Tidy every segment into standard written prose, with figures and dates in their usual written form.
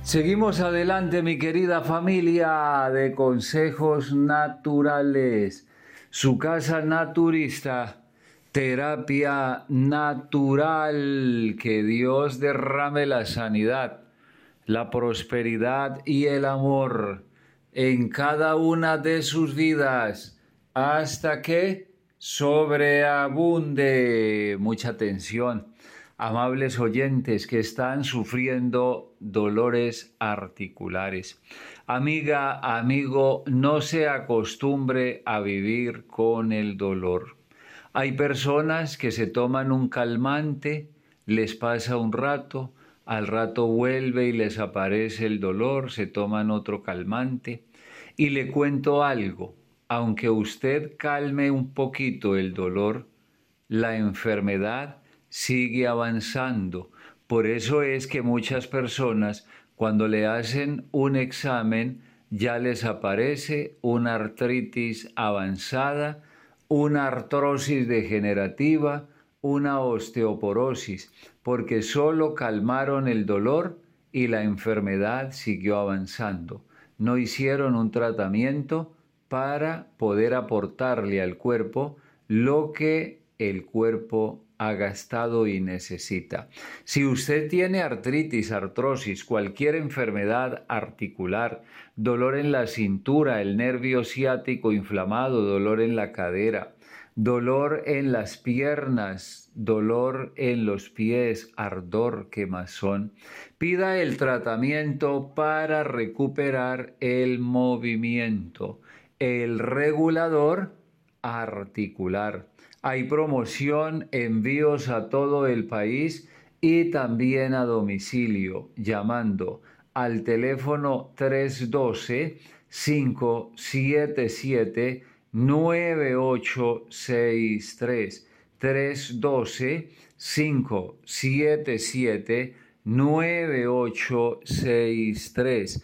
Seguimos adelante, mi querida familia de consejos naturales. Su casa naturista, terapia natural. Que Dios derrame la sanidad, la prosperidad y el amor en cada una de sus vidas hasta que sobreabunde. Mucha atención. Amables oyentes que están sufriendo dolores articulares. Amiga, amigo, no se acostumbre a vivir con el dolor. Hay personas que se toman un calmante, les pasa un rato, al rato vuelve y les aparece el dolor, se toman otro calmante. Y le cuento algo, aunque usted calme un poquito el dolor, la enfermedad sigue avanzando. Por eso es que muchas personas, cuando le hacen un examen, ya les aparece una artritis avanzada, una artrosis degenerativa, una osteoporosis, porque solo calmaron el dolor y la enfermedad siguió avanzando. No hicieron un tratamiento para poder aportarle al cuerpo lo que el cuerpo ha gastado y necesita. Si usted tiene artritis, artrosis, cualquier enfermedad articular, dolor en la cintura, el nervio ciático inflamado, dolor en la cadera, dolor en las piernas, dolor en los pies, ardor, quemazón, pida el tratamiento para recuperar el movimiento, el regulador articular. Hay promoción, envíos a todo el país y también a domicilio, llamando al teléfono 312-577-9863. 312-577-9863.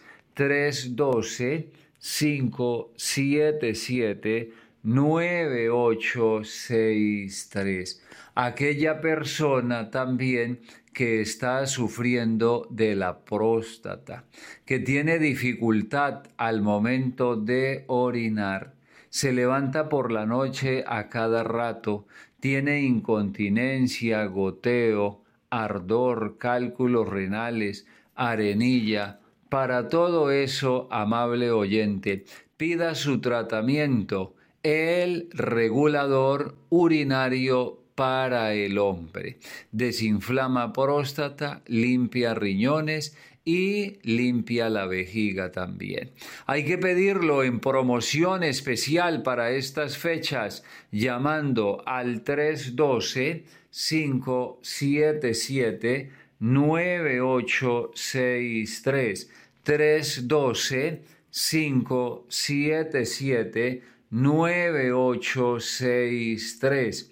312-577-9863. Aquella persona también que está sufriendo de la próstata, que tiene dificultad al momento de orinar, se levanta por la noche a cada rato, tiene incontinencia, goteo, ardor, cálculos renales, arenilla. Para todo eso, amable oyente, pida su tratamiento, el regulador urinario para el hombre. Desinflama próstata, limpia riñones y limpia la vejiga también. Hay que pedirlo en promoción especial para estas fechas, llamando al 312-577-9863. 312-577-9863.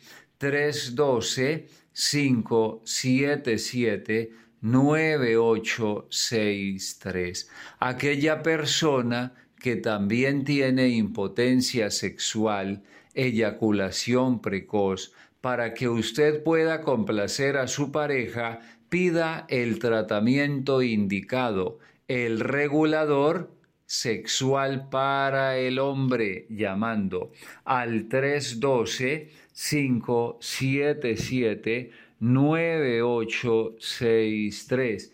312-577-9863. Aquella persona que también tiene impotencia sexual, eyaculación precoz, para que usted pueda complacer a su pareja, pida el tratamiento indicado, el regulador sexual para el hombre, llamando al 312-577-9863.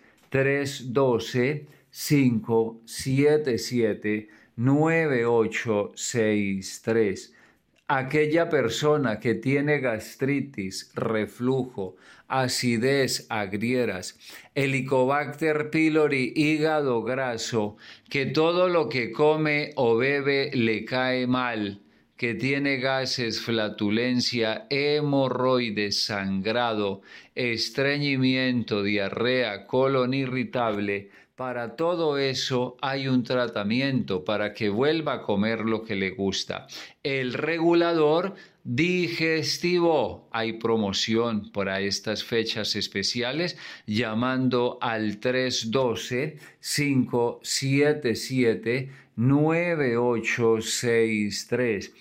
312-577-9863. Aquella persona que tiene gastritis, reflujo, acidez, agrieras, Helicobacter pylori, hígado graso, que todo lo que come o bebe le cae mal, que tiene gases, flatulencia, hemorroides, sangrado, estreñimiento, diarrea, colon irritable. Para todo eso hay un tratamiento para que vuelva a comer lo que le gusta. El regulador digestivo. Hay promoción para estas fechas especiales llamando al 312-577-9863.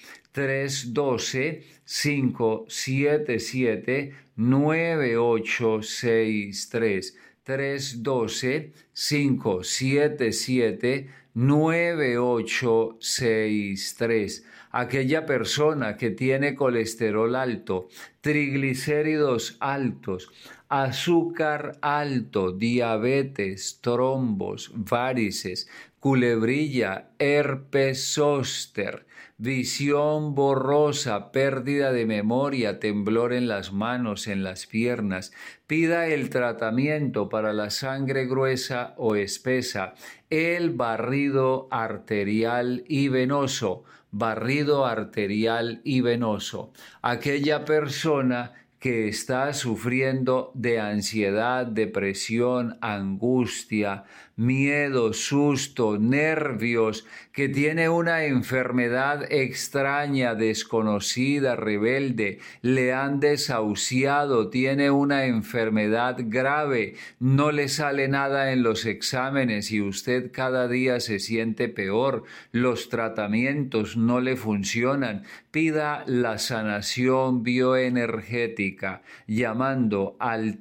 312-577-9863. 312-577-9863. Aquella persona que tiene colesterol alto, triglicéridos altos, azúcar alto, diabetes, trombos, varices, culebrilla, herpes zóster, visión borrosa, pérdida de memoria, temblor en las manos, en las piernas. Pida el tratamiento para la sangre gruesa o espesa, el barrido arterial y venoso. Barrido arterial y venoso. Aquella persona que está sufriendo de ansiedad, depresión, angustia, miedo, susto, nervios, que tiene una enfermedad extraña, desconocida, rebelde, le han desahuciado, tiene una enfermedad grave, no le sale nada en los exámenes y usted cada día se siente peor, los tratamientos no le funcionan. Pida la sanación bioenergética llamando al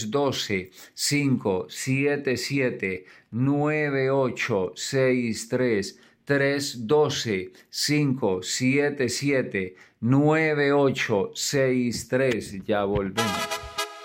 312-577-9863, 312-577-9863. Ya volvemos.